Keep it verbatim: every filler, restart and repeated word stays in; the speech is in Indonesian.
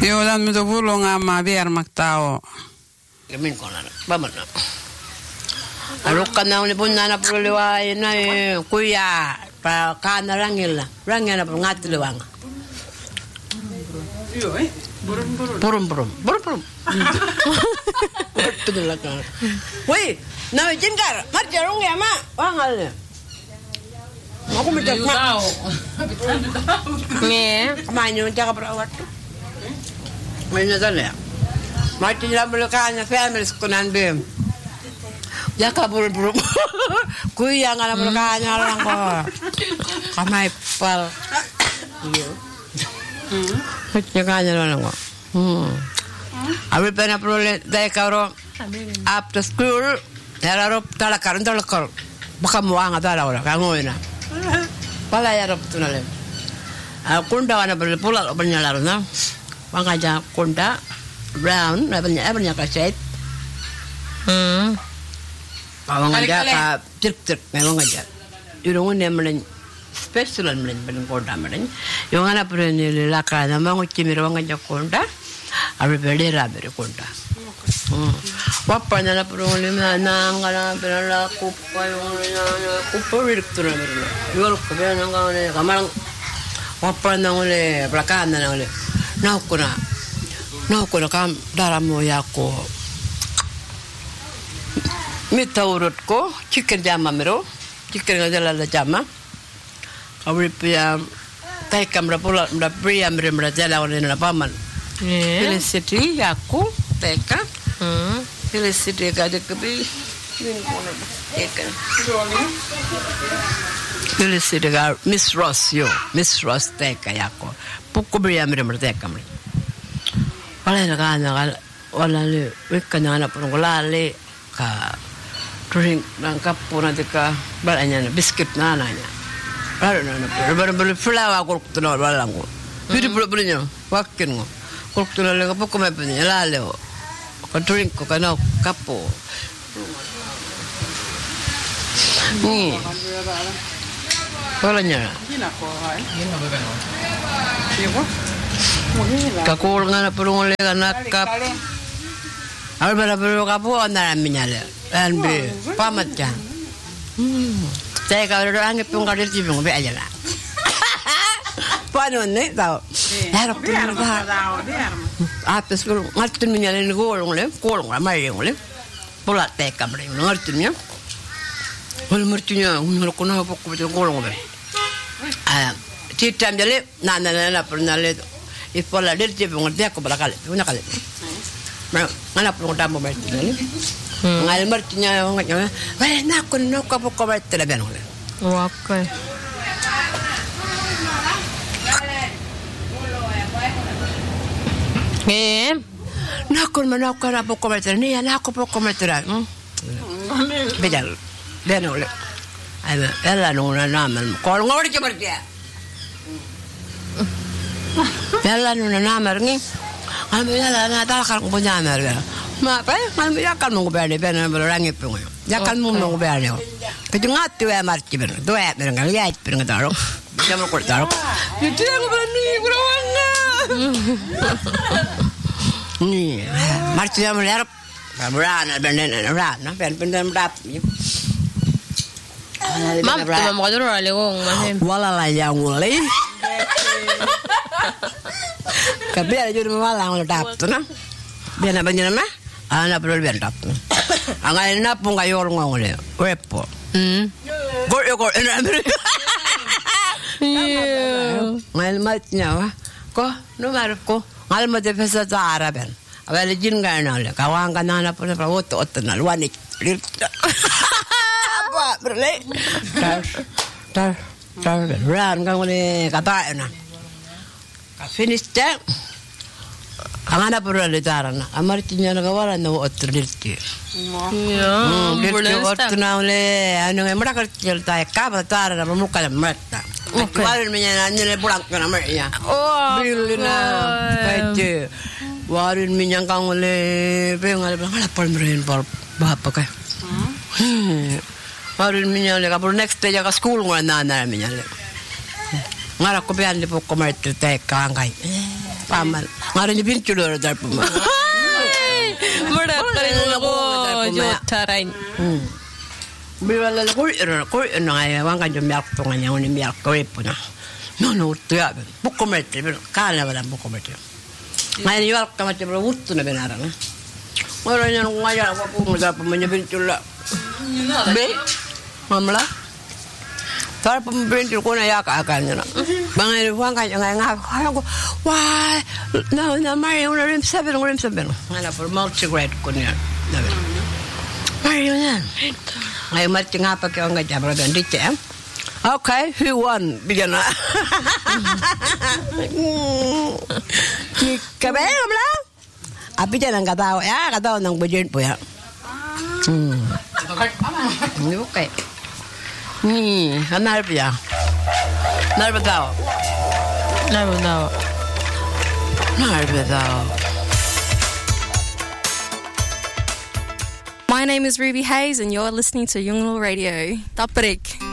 Joo, dan mitä pulongaa viermaktao. Ja min konan, vamana. Alukkan na uli punna na puliwa na kuya pa kana rangilla. Rangilla pa ngatiluwang. Joo, eh. Burum burum. Burum burum. Burum burum. Betul kan. Woi, na jingkar, marja rung ya ma. Wangal. Aku minta ma. Nge. Kamanyo jaga perawat. Mainnya sana. Mati dalam belakangnya family kunan bem. Jaga burum burum. Kuya ngala belakangnya orang kok. Kamai pal. Iya. Jangan orang kok. Hmm. Abi pernah perlu daya karo after school. Era rob talakar talakar. Baka muang ada orang kamu ina. Pala ya rob tunale. Kunda wana perlu pulang bernyala na. Wangaja kunda brown, banyak banyak kaset. Hmm. Wangaja ka cik cik memang aja. Irungun yang melen special melen melen kunda melen. Yung anak perlu ni laka nama nguci mira wangaja kunda. Abi beli rabe kunda. Wapa na perlu ni na ngana perlu kupa yung kupa direktur mera. Yual kupa na ngane kamarang wapa na ngule belakang na ngule. Naukuna, naukuna kam daramu yako. Mita urutko, chicken jama mero, chicken ngajala la jama. Kawri pia, tay kamera pula, mda pria mre mra jala wane na paman. Felicity yako, teka. Felicity kade kabi. Teka. Felicity ka Miss Ross yo, Miss Ross teka yako. Pukul beri amri mereka amri. Wala na kana wala le weka na na pun wala le ka drink nang kapo na tika balanya na biscuit na na nya. Baru na na baru baru flour ko to na wala ko. Bidi bulu bulu nya wakin ko. Ko to na le ka pukul me pun la le o. Ko drink ko kana kapo. Ni. Wala nya. Gina ko hai. Gina ba ba? Siapa? Kakul nga na pulong ulit ka nakap. Ako ba na pulong ka po, na namin niya lang. Ayan, be, pamat ka. Saya kalau orang angin pun kalau dia pun be aja lah. Paano ni tau? Harap tu ni bah. Apa sekarang ngerti ni ni golong le, golong lah, mari golong. Pola teka mari, ngerti ni. Kalau ngerti ni, kalau kau nak pokok macam golong be. Ah, citam jadi, nana nana pernah le. Ipola dia dia ngerti aku belakal, punya kali. Mana pun tamu berarti ni. Ngal mertinya nganya, wah nak aku nak apa kau berarti lah benar. Okay. Eh, nak aku mana aku nak apa kau berarti ni, nak aku apa kau berarti lah. Betul, benar. Ada, ada nuna nama. Kalau ngorang cuma dia. Jalan nuna nama ni, kami jalan na talakar ko punya nama dia. Ma, pa, kami jalan mau berani, berani berang itu. Jalan mau berani. Kejengat tu ya marci berang, tu ya berang kali ya berang taruh. Bisa mau kau taruh. Itu yang berani berawang. Ni, marci yang melihat, berani berani berani, berani berani berani. mam, tu mam kau tu orang legong macam. Walala yang mulai. Kabila jud mawala ang tap to na. Biya na banyo na ma? Ana pero biya tap to. Ang ay na pong kayo ng ngole. Repo. Hmm. Gor yo gor ina amri. Ngal mat nya wa. Ko no mar ko. Ngal mat de pesa ta araben. Abel jin ga na le. Kawang ka na na po na oto oto na luanik. Apa berle? Tar tar tar ran ka ngole kata na. Finish that. Ang anak pura litaran na. Amartinya na kawalan na otro dirti. Yeah. Dirti otro na uli. Ano nga mara kartil tayo kaba tara na mamuka na marta. Kawalan mo niya na nila bulang ka na marta. Oh. Bili na. Kahit warin mo niya kang uli. Pero nga lang halapal mo rin para bapa ka. Warin mo niya uli. Kapag next day ka school nga na namin niya uli. Ngara ko biyan di po kumartil tayo kangkay. pamal. Ngayon yung pintulo dar po ma. Mura ka rin ako. Jotaray. Hmm. Biwala la kul iro kul no ay wang kan jom yak to nganya oni miyak ko po na. No no to ya. Buko mete kala wala buko mete. Ngayon yung yak kamate bro wutto na benara na. Ora nya ngaya ko ko mo da po manya pintulo. Be. Mamla. Tar pemberintil ko na yaka akan na. Bangay wang kan nga nga ko. Why? No, no Mario na rim seven rim seven. Ngala for multi-grade ko niya. Mario na. Ay mat nga pa ko nga jabra dan dite. Okay, who won? Bigyan na. Kabe mamla. Abi dyan ang katawa. Ya, katawa ng budget po ya. Hmm. Okay. Hmm, hanal pa ya. Hanal pa tao. Never know. Hanal pa tao. My name is Ruby Hayes and you're listening to Yunglul Radio. Taparik.